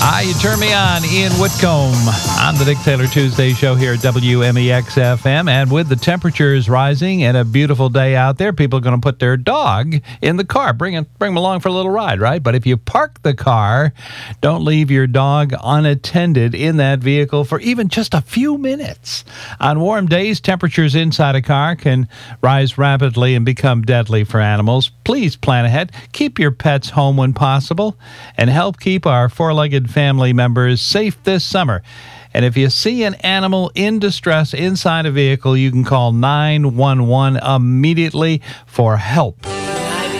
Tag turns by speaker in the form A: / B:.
A: Hi, you turn me on, Ian Whitcomb, on the Dick Taylor Tuesday show here at WMEX FM. And with the temperatures rising and a beautiful day out there, people are going to put their dog in the car, bring him along for a little ride, right? But if you park the car, don't leave your dog unattended in that vehicle for even just a few minutes. On warm days, temperatures inside a car can rise rapidly and become deadly for animals. Please plan ahead. Keep your pets home when possible and help keep our four-legged family members safe this summer. And if you see an animal in distress inside a vehicle, you can call 911 immediately for help.